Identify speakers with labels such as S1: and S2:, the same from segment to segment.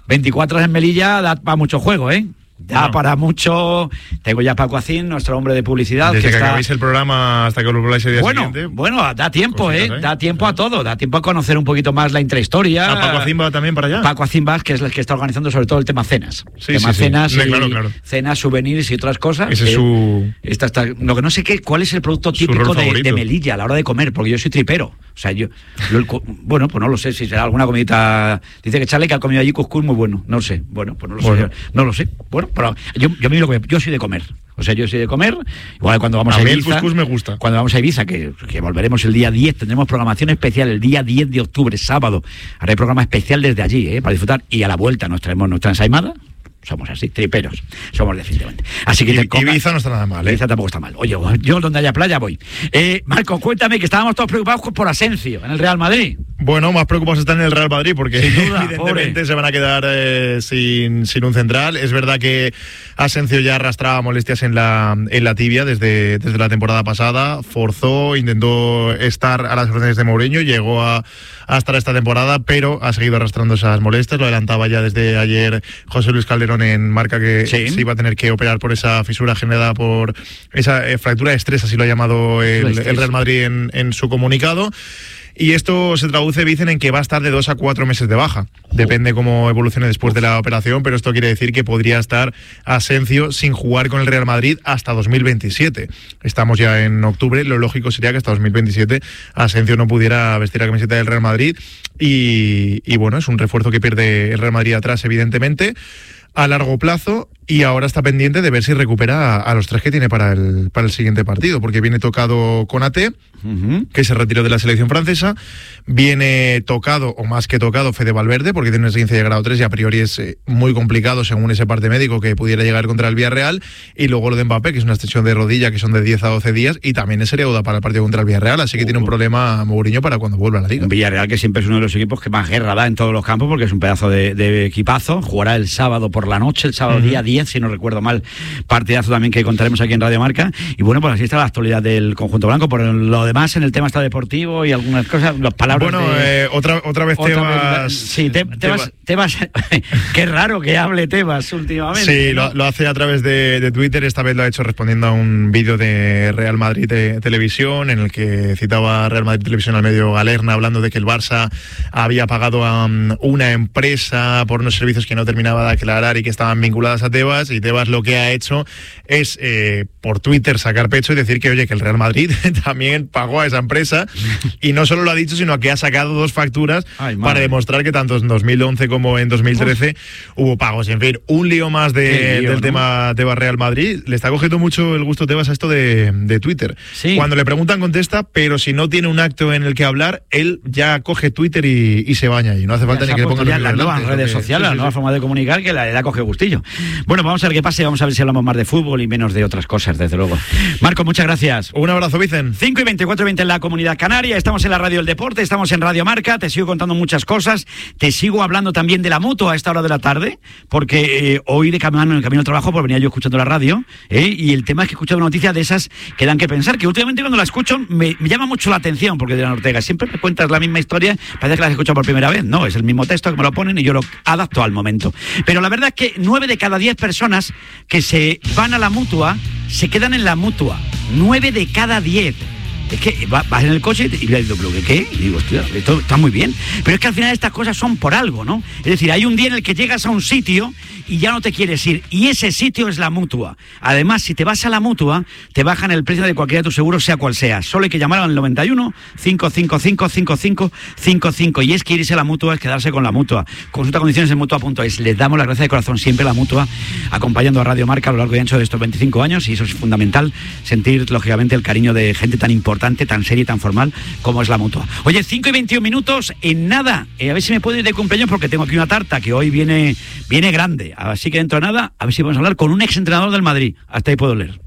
S1: 24 horas en Melilla da para mucho juego, ¿eh? Da para mucho. Tengo ya a Paco Acín, nuestro hombre de publicidad.
S2: Desde que acabéis el programa hasta que lo volváis el día siguiente.
S1: Bueno, da tiempo, da tiempo a todo. Da tiempo a conocer un poquito más la intrahistoria.
S2: ¿Paco Acín va también para allá?
S1: Paco Acín va, que es el que está organizando sobre todo el tema cenas.
S2: Cenas, claro.
S1: Cenas, souvenirs y otras cosas.
S2: Ese es su...
S1: Lo que no sé cuál es el producto típico de Melilla a la hora de comer, porque yo soy tripero. O sea, bueno, pues no lo sé, si será alguna comidita. Dice que Charlie que ha comido allí cuscús muy bueno. No lo sé. Bueno, pues no lo sé. Bueno, pero yo soy de comer. O sea, yo soy de comer. Igual cuando vamos a Ibiza.
S2: A mí el cuscús me gusta.
S1: Cuando vamos a Ibiza, que volveremos el día 10, tendremos programación especial el día 10 de octubre, sábado. Haré programa especial desde allí, para disfrutar. Y a la vuelta nos traemos nuestra ensaimada. Somos así, triperos. Somos definitivamente. Así que
S2: Ibiza no está nada mal, ¿eh?
S1: Ibiza tampoco está mal. Oye, yo donde haya playa voy. Marco, cuéntame, que estábamos todos preocupados por Asensio en el Real Madrid.
S2: Bueno, más preocupados están en el Real Madrid porque
S1: duda,
S2: evidentemente se van a quedar sin un central. Es verdad que Asensio ya arrastraba molestias en la tibia desde la temporada pasada. Forzó, intentó estar a las órdenes de Mourinho, llegó a estar esta temporada, pero ha seguido arrastrando esas molestias. Lo adelantaba ya desde ayer José Luis Calderón en Marca, que se iba a tener que operar por esa fisura generada por esa fractura de estrés, así lo ha llamado el Real Madrid en su comunicado. Y esto se traduce, dicen, en que va a estar de 2 a 4 meses de baja. Depende cómo evolucione después de la operación, pero esto quiere decir que podría estar Asensio sin jugar con el Real Madrid hasta 2027. Estamos ya en octubre, lo lógico sería que hasta 2027 Asensio no pudiera vestir la camiseta del Real Madrid. Y bueno, es un refuerzo que pierde el Real Madrid atrás, evidentemente, a largo plazo, y ahora está pendiente de ver si recupera a los 3 que tiene para el siguiente partido, porque viene tocado Konaté, que se retiró de la selección francesa, viene tocado, o más que tocado, Fede Valverde, porque tiene una esguince de grado 3 y a priori es muy complicado, según ese parte médico, que pudiera llegar contra el Villarreal, y luego lo de Mbappé, que es una extensión de rodilla, que son de 10 a 12 días, y también sería duda para el partido contra el Villarreal, así que tiene un problema Mourinho para cuando vuelva a la Liga.
S1: Un Villarreal que siempre es uno de los equipos que más guerra da en todos los campos, porque es un pedazo de equipazo. Jugará el sábado por la noche, el sábado día 10, si no recuerdo mal, partidazo también que contaremos aquí en Radio Marca. Y bueno, pues así está la actualidad del conjunto blanco. Por lo demás, en el tema está deportivo y algunas cosas, las palabras.
S2: Bueno, otra vez Tebas.
S1: Sí, Tebas. Qué raro que hable Tebas últimamente.
S2: Sí, ¿no? lo hace a través de Twitter. Esta vez lo ha hecho respondiendo a un vídeo de Real Madrid Televisión, en el que citaba a Real Madrid Televisión al medio Galerna, hablando de que el Barça había pagado a una empresa por unos servicios que no terminaba de aclarar y que estaban vinculadas a Tebas, y Tebas lo que ha hecho es por Twitter sacar pecho y decir que, oye, que el Real Madrid también pagó a esa empresa, y no solo lo ha dicho, sino que ha sacado 2 facturas para demostrar que tanto en 2011 como en 2013 hubo pagos. En fin, un lío más del tema Tebas Real Madrid. Le está cogiendo mucho el gusto Tebas a esto de Twitter.
S1: Sí.
S2: Cuando le preguntan contesta, pero si no tiene un acto en el que hablar, él ya coge Twitter y se baña, y no hace falta ni que le pongan
S1: las nuevas redes sociales, la nueva forma de comunicar, que le da coge gustillo. Bueno, vamos a ver qué pasa y vamos a ver si hablamos más de fútbol y menos de otras cosas, desde luego. Marco, muchas gracias.
S2: Un abrazo, Vicen.
S1: 5:24 en la Comunidad Canaria. Estamos en la Radio del Deporte, estamos en Radio Marca. Te sigo contando muchas cosas. Te sigo hablando también de la moto a esta hora de la tarde, porque hoy en el camino al trabajo, pues venía yo escuchando la radio, y el tema es que he escuchado una noticia de esas que dan que pensar, que últimamente cuando la escucho me llama mucho la atención, porque Dylan Ortega siempre me cuentas la misma historia, parece que la has escuchado por primera vez. No, es el mismo texto que me lo ponen y yo lo adapto al momento. Pero la verdad es que 9 de cada 10 personas que se van a la Mutua se quedan en la Mutua. 9 de cada 10. Es que vas en el coche y digo, ¿qué? Y digo, hostia, esto está muy bien. Pero es que al final estas cosas son por algo, ¿no? Es decir, hay un día en el que llegas a un sitio y ya no te quieres ir, y ese sitio es la Mutua. Además, si te vas a la Mutua, te bajan el precio de cualquiera de tus seguros, sea cual sea. Solo hay que llamar al 91 555 5555, y es que irse a la Mutua es quedarse con la Mutua. Consulta condiciones en Mutua.es. Les damos las gracias de corazón siempre a la Mutua, acompañando a Radio Marca a lo largo y ancho de estos 25 años, y eso es fundamental, sentir lógicamente el cariño de gente tan importante, tan seria y tan formal como es la Mutua. Oye, 5:21, en nada, a ver si me puedo ir de cumpleaños, porque tengo aquí una tarta que hoy viene grande. Así que dentro de nada, a ver si vamos a hablar con un exentrenador del Madrid. Hasta ahí puedo leer.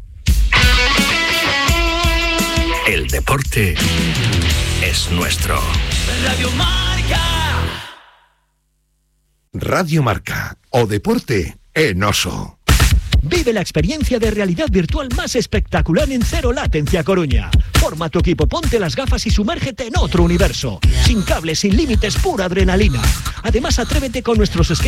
S3: El deporte es nuestro.
S4: Radio Marca.
S3: Radio Marca, o deporte en Oso.
S5: Vive la experiencia de realidad virtual más espectacular en Cero Latencia Coruña. Forma tu equipo, ponte las gafas y sumérgete en otro universo. Sin cables, sin límites, pura adrenalina. Además, atrévete con nuestros